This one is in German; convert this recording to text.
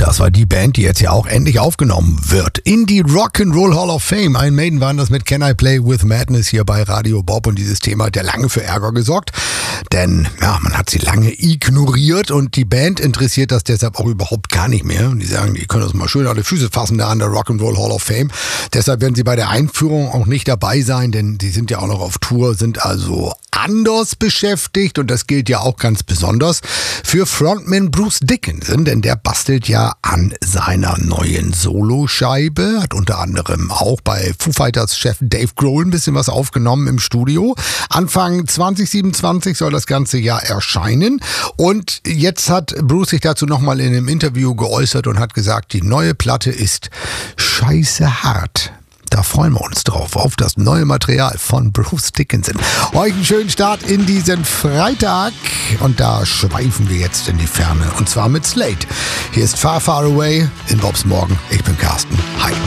Das war die Band, die jetzt ja auch endlich aufgenommen wird in die Rock'n'Roll Hall of Fame. Iron Maiden waren das mit Can I Play With Madness hier bei Radio Bob, und dieses Thema hat ja lange für Ärger gesorgt, denn ja, man hat sie lange ignoriert und die Band interessiert das deshalb auch überhaupt gar nicht mehr. Und die sagen, die können uns mal schön alle Füße fassen da an der Rock'n'Roll Hall of Fame. Deshalb werden sie bei der Einführung auch nicht dabei sein, denn die sind ja auch noch auf Tour, sind also anders beschäftigt, und das gilt ja auch ganz besonders für Frontman Bruce Dickinson, denn der bastelt ja an seiner neuen Soloscheibe, hat unter anderem auch bei Foo Fighters Chef Dave Grohl ein bisschen was aufgenommen im Studio. Anfang 2027 soll das ganze Jahr erscheinen, und jetzt hat Bruce sich dazu nochmal in einem Interview geäußert und hat gesagt, die neue Platte ist scheiße hart. Da freuen wir uns drauf, auf das neue Material von Bruce Dickinson. Euch einen schönen Start in diesen Freitag, und da schweifen wir jetzt in die Ferne, und zwar mit Slade. Hier ist Far Far Away in Bobs Morgen. Ich bin Carsten. Hi.